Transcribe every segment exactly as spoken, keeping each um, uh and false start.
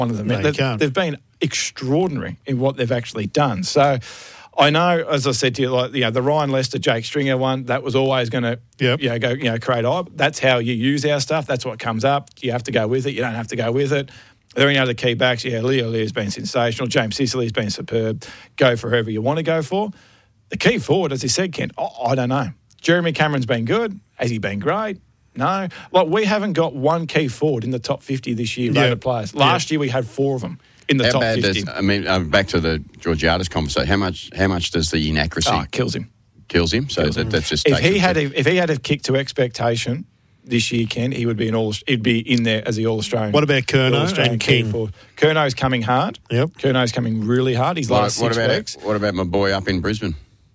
one of them. No, you they've, can't. they've been extraordinary in what they've actually done. So I know, as I said to you, like you know, the Ryan Lester, Jake Stringer one, that was always going to Yep. you know, go, you know, create hype. That's how you use our stuff. That's what comes up. You have to go with it. You don't have to go with it. Are there any other key backs? Yeah, Leo Lear's been sensational. James Sicily's been superb. Go for whoever you want to go for. The key forward, as he said, Ken, I, I don't know. Jeremy Cameron's been good. Has he been great? No. Like, we haven't got one key forward in the top fifty this year, Yeah. rated players. Last Yeah. year we had four of them in the How top bad fifty. does, I mean, uh, back to the Georgiades conversation, how much how much does the inaccuracy Oh, it kills him. kills him? So Kills that, him. that's just If takes he him had to- a, if he had a kick to expectation this year, Ken, he would be an all. He'd be in there as the All Australian. What about Curnow All-Australian and key King? forward. Curnow's coming hard. Yep. Curno's coming really hard. He's what, last what six about weeks. what about my boy up in Brisbane?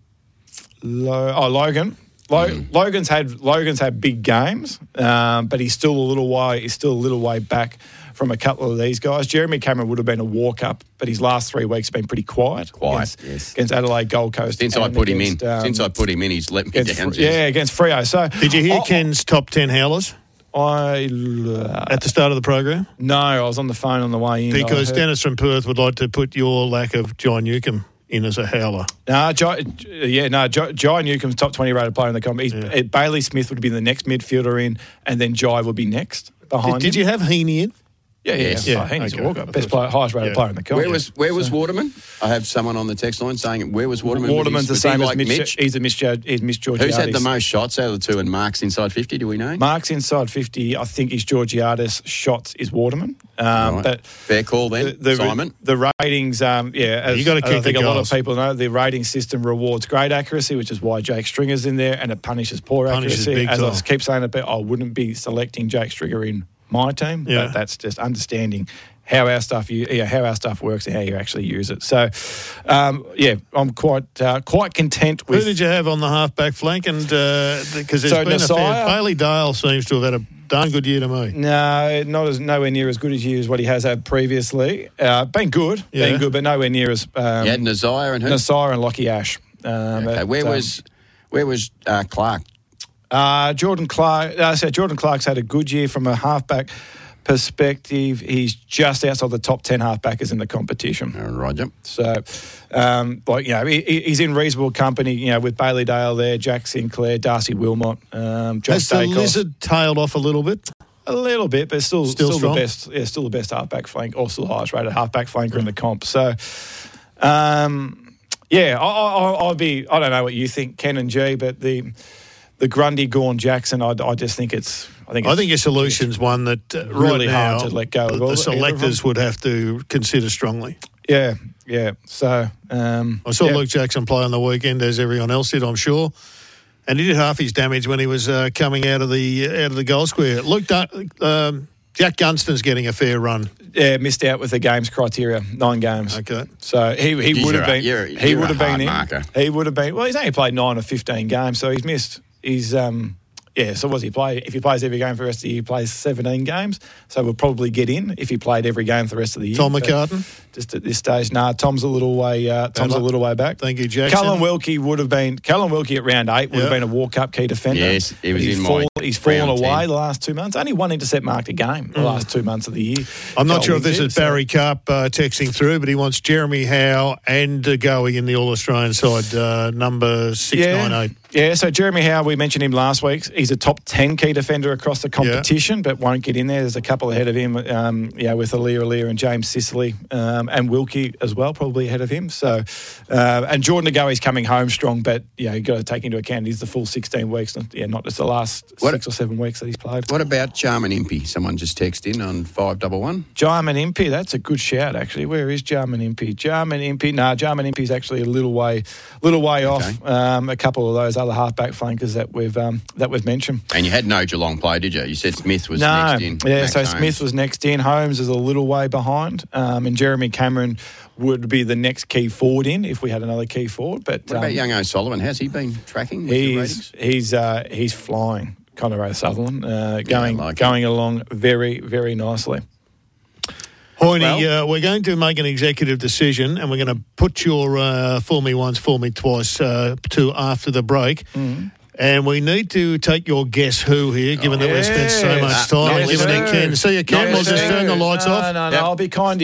Lo- oh, Logan. Lo- Mm. Logan's had Logan's had big games, um, but he's still a little way. He's still a little way back from a couple of these guys. Jeremy Cameron would have been a walk up, but his last three weeks have been pretty quiet. Quiet, against, yes. against Adelaide, Gold Coast. Since I and put him against, in, um, since I put him in, he's let me against, down. Fr- yeah, against Freo. So Did you hear I, Ken's top ten howlers I uh, at the start of the program? no, I was on the phone on the way in. Because I heard- Dennis from Perth would like to put your lack of John Newcomb in as a howler. No, Jai, yeah, no, Jai, Jai Newcomb's top twenty rated player in the comp. He's, Yeah. uh, Bailey Smith would be the next midfielder in, and then Jai would be next behind Did, did him. you have Heaney in? Yeah, yeah, Yes. yeah. Yeah, Oh, Heaney's okay. a walker. Best player, highest rated Yeah. player in the comp. Where was where was Waterman? I have someone on the text line saying where was Waterman? Was Waterman's he- the was he same as like Mitch. Mitch. He's a Mitch. He's Mitch Georgiades. Who's had the most shots out of the two? And Mark's inside fifty. Do we know? Marks inside fifty. I think is Georgiades. Shots is Waterman. Um, Right. But Fair call then, the, the, Simon. the ratings, um, yeah, as, You gotta as kick I think the a lot goals. of people know, the rating system rewards great accuracy, which is why Jake Stringer's in there, and it punishes poor Punishes accuracy. big As I time. keep saying it, but I wouldn't be selecting Jake Stringer in my team. Yeah. But that's just understanding how our stuff, you, yeah, how our stuff works and how you actually use it. So, um, yeah, I'm quite uh, quite content with. Who did you have on the half-back flank? And because there's So been a fair... Nasiah- Bailey Dale seems to have had a darn good year to me. No, not as nowhere near as good as you as what he has had previously. Uh, been good, Yeah. been good, but nowhere near as um, You had Nazire and who? Nasir and Lockie Ash. Um, Okay, at, where um, was where was uh, Clark? uh, Jordan Clark? Uh, so Jordan Clark's had a good year from a halfback perspective. He's just outside the top ten halfbackers in the competition. Oh, Roger. So, um, like you know, he, he's in reasonable company. You know, with Bailey Dale there, Jack Sinclair, Darcy Wilmot, um, Josh Has the Dacos. lizard tailed off a little bit? A little bit, but still, Still still, strong? the best. Yeah, still the best halfback flank, or still the highest rated halfback flanker in the comp. So, um, yeah, I, I, I'll be. I don't know what you think, Ken and G, but the the Grundy, Gawn, Jackson. I, I just think it's. I think. It's, I think your solution's one that uh, really right now, hard to let go of the, all- the either of selectors them. would have to consider strongly. Yeah, yeah. So um, I saw yeah. Luke Jackson play on the weekend, as everyone else did, I'm sure, and he did half his damage when he was uh, coming out of the out of the goal square. Luke, Dun- um, Jack Gunston's getting a fair run. Yeah, missed out with the games criteria, nine games. Okay. So he he Geez, would you're have a- been. you're- he you're would a have been hard in. marker. He would have been. Well, he's only played nine or fifteen games, so he's missed. He's um. Yeah, so what does he play? If he plays every game for the rest of the year, he plays seventeen games. So we'll probably get in if he played every game for the rest of the year. Tom So McCartan. just at this stage, nah. Tom's a little way. Uh, Tom's a luck. little way back. Thank you, Jackson. Callum Wilkie would have been. Callum Wilkie at round eight would Yeah. have been a walk-up key defender. Yes, he was he's in my fallen, He's fallen round away ten. the last two months. Only one intercept marked a game the last two months of the year. I'm not Callum sure if this Wilkie, is so- Barry Carp uh, texting through, but he wants Jeremy Howe and uh, going in the All-Australian side, uh, number six nine eight. Yeah, so Jeremy Howe, we mentioned him last week. He's a top ten key defender across the competition, but won't get in there. There's a couple ahead of him, um, yeah, with Alir Alir and James Sicily, um, and Wilkie as well, probably ahead of him. So, uh, and Jordan Agoe's coming home strong, but yeah, you've got to take into account he's the full sixteen weeks, not, yeah, not just the last What- six or seven weeks that he's played. What about Jarman Impey? Someone just texted in on five double one. Jarman Impey, that's a good shout, actually. Where is Jarman Impey? Jarman Impey, no, nah, Jarman Impey's actually a little way, little way Okay. off. Um, a couple of those other halfback flankers that we've um, that we've mentioned. And you had no Geelong play, did you? You said Smith was No, next in. yeah, Max so Holmes. Smith was next in. Holmes is a little way behind, um, and Jeremy Cameron would be the next key forward in if we had another key forward. But What about um, young O'Sullivan? How's he been tracking with the he's ratings? he's uh, he's flying. Conor O'Sullivan uh, going like it. going along very very nicely. Hoyne, Well- uh, we're going to make an executive decision and we're going to put your uh, For Me Once, For Me Twice uh, to after the break. Mm-hmm. And we need to take your guess who here, given that we've spent so yes. much time Uh, eliminating yes, Ken. See you, Ken. Yes, We'll just sir. turn the lights no, off. No, no, Yep. I'll be kind to you.